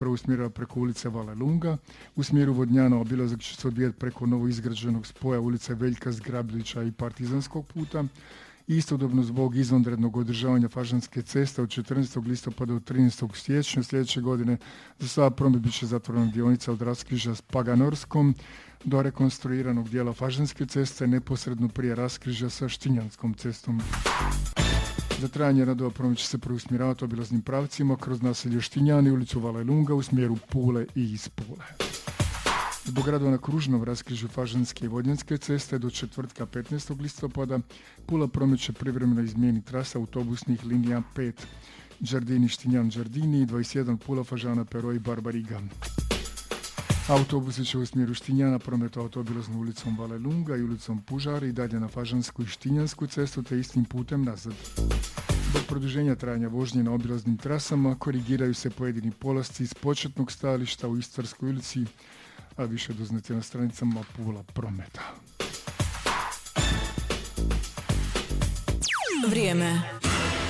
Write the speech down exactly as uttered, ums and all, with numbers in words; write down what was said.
preusmjerava preko ulice Valelunga. U smjeru Vodnjana obilazak će se odvijati preko novoizgrađenog spoja ulice Veljka Zgrabljića i Partizanskog puta. Istodobno zbog izvanrednog održavanja Fažanske ceste od četrnaestog listopada do trinaestog siječnja sljedeće godine za sada promet bit će zatvorena dionica od raskrižja s Paganorskom do rekonstruiranog dijela Fažanske ceste neposredno prije raskrižja sa Štinjanskom cestom. Za trajanje radova promet će se preusmjeravati obilaznim pravcima kroz naselje Štinjan i ulicu Valelunga u smjeru Pule i iz Pule. Zbog radova na kružnom raskrižju Fažanske i Vodnjanske ceste do četvrtka petnaestog listopada Pula promet će privremeno izmijeniti trasa autobusnih linija pet Đardini Štinjan Đardini i dvadeset jedan Pula Fažana Pero i Barbariga. Autobusi će u smjeru Štinjana prometovati obilaznom ulicom Valelunga i ulicom Pužari i dalje na Fažansku i Štinjansku cestu te istim putem nazad. Zbog produženja trajanja vožnje na obilaznim trasama korigiraju se pojedini polasci iz početnog stajališta u Istarskoj ulici, a više doznate na stranicama Pula prometa. Vrijeme.